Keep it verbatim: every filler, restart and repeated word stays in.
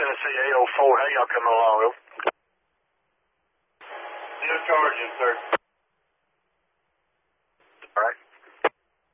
Tennessee eight oh four. How y'all coming along? Still charging, sir.